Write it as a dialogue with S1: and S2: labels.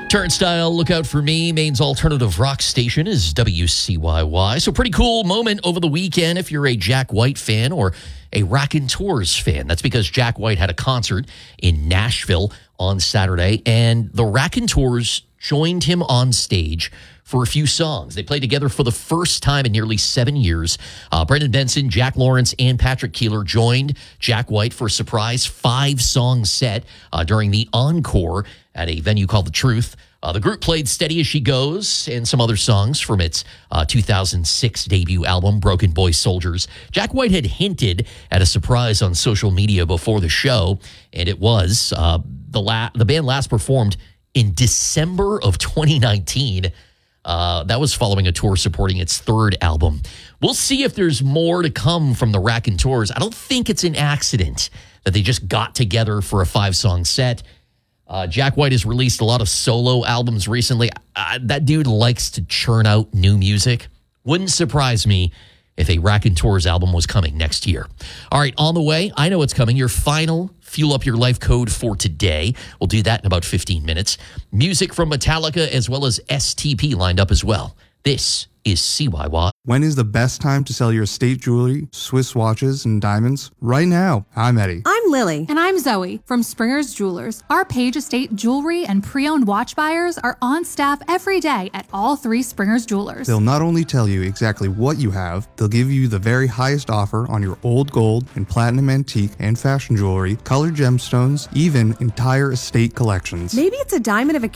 S1: Turnstile, look out for me. Maine's alternative rock station is WCYY. So pretty cool moment over the weekend if you're a Jack White fan or a Raconteurs fan. That's because Jack White had a concert in Nashville on Saturday, and the Raconteurs joined him on stage for a few songs. They played together for the first time in nearly 7 years. Brendan Benson, Jack Lawrence, and Patrick Keeler joined Jack White for a surprise 5-song set during the encore at a venue called The Truth. The group played Steady As She Goes and some other songs from its 2006 debut album, Broken Boy Soldiers. Jack White had hinted at a surprise on social media before the show, and it was the band last performed in December of 2019. That was following a tour supporting its third album. We'll see if there's more to come from the Raconteurs. I don't think it's an accident that they just got together for a 5-song set. Jack White has released a lot of solo albums recently. That dude likes to churn out new music. Wouldn't surprise me if a Raconteurs album was coming next year. All right, on the way, I know it's coming. Your final Fuel Up Your Life code for today. We'll do that in about 15 minutes. Music from Metallica as well as STP lined up as well. This is CYY.
S2: When is the best time to sell your estate jewelry, Swiss watches, and diamonds? Right now. I'm Eddie.
S3: I'm Lily.
S4: And I'm Zoe from Springer's Jewelers. Our Page Estate jewelry and pre-owned watch buyers are on staff every day at all 3 Springer's Jewelers.
S2: They'll not only tell you exactly what you have, they'll give you the very highest offer on your old gold and platinum antique and fashion jewelry, colored gemstones, even entire estate collections.
S3: Maybe it's a diamond of a